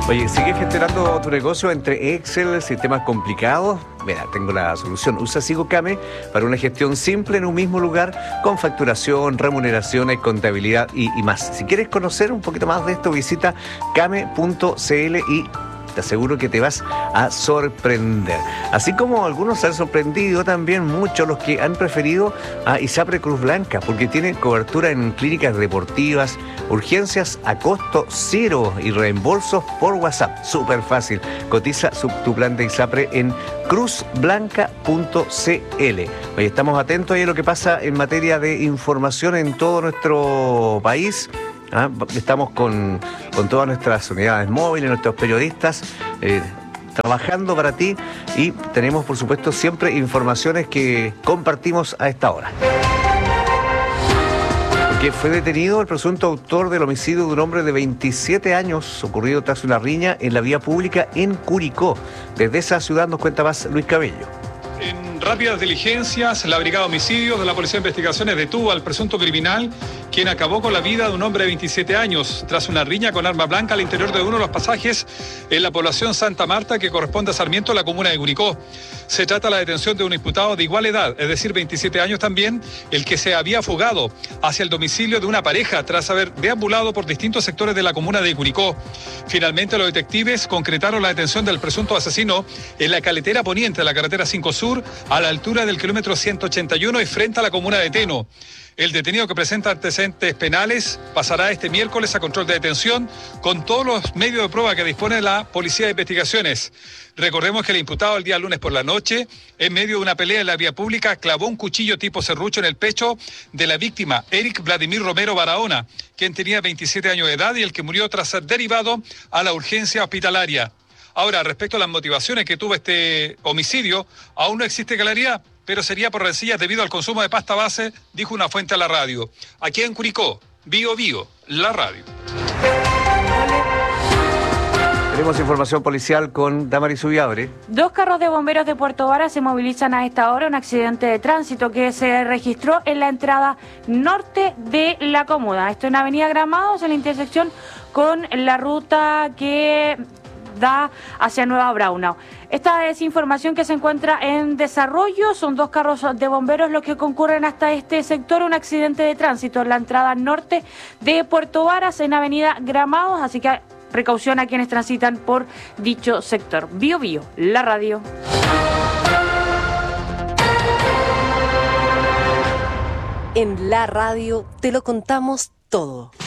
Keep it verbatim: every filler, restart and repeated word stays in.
Oye, ¿sigues gestionando tu negocio entre Excel, sistemas complicados? Mira, tengo la solución. Usa SigoCame para una gestión simple en un mismo lugar con facturación, remuneraciones, contabilidad y, y más. Si quieres conocer un poquito más de esto, visita came punto cl y te aseguro que te vas a sorprender. Así como algunos se han sorprendido, también muchos los que han preferido a ISAPRE Cruz Blanca, porque tiene cobertura en clínicas deportivas, urgencias a costo cero y reembolsos por WhatsApp. Súper fácil. Cotiza su, tu plan de ISAPRE en cruz blanca punto cl. Oye, estamos atentos ahí a lo que pasa en materia de información en todo nuestro país. ¿Ah? Estamos con, con todas nuestras unidades móviles, nuestros periodistas eh, trabajando para ti y tenemos, por supuesto, siempre informaciones que compartimos a esta hora. Porque fue detenido el presunto autor del homicidio de un hombre de veintisiete años ocurrido tras una riña en la vía pública en Curicó. Desde esa ciudad nos cuenta más Luis Cabello. En rápidas diligencias, la Brigada de Homicidios de la Policía de Investigaciones detuvo al presunto criminal, quien acabó con la vida de un hombre de veintisiete años tras una riña con arma blanca al interior de uno de los pasajes en la población Santa Marta, que corresponde a Sarmiento, la comuna de Curicó. Se trata de la detención de un imputado de igual edad, es decir, veintisiete años también, el que se había fugado hacia el domicilio de una pareja tras haber deambulado por distintos sectores de la comuna de Curicó. Finalmente, los detectives concretaron la detención del presunto asesino en la caletera poniente de la carretera cinco Sur, a la altura del kilómetro ciento ochenta y uno y frente a la comuna de Teno. El detenido, que presenta antecedentes penales, pasará este miércoles a control de detención con todos los medios de prueba que dispone la Policía de Investigaciones. Recordemos que el imputado el día lunes por la noche, en medio de una pelea en la vía pública, clavó un cuchillo tipo serrucho en el pecho de la víctima, Eric Vladimir Romero Barahona, quien tenía veintisiete años de edad y el que murió tras ser derivado a la urgencia hospitalaria. Ahora, respecto a las motivaciones que tuvo este homicidio, aún no existe claridad, pero sería por rencillas debido al consumo de pasta base, dijo una fuente a la radio. Aquí en Curicó, Bio Bio, la radio. Tenemos información policial con Damaris Ubiabre. Dos carros de bomberos de Puerto Varas se movilizan a esta hora un accidente de tránsito que se registró en la entrada norte de la comuna. Esto en Avenida Gramados, en la intersección con la ruta que da hacia Nueva Braunau. Esta es información que se encuentra en desarrollo. Son dos carros de bomberos los que concurren hasta este sector. Un accidente de tránsito en la entrada norte de Puerto Varas, en Avenida Gramados. Así que precaución a quienes transitan por dicho sector. Bio Bio, la radio. En la radio te lo contamos todo.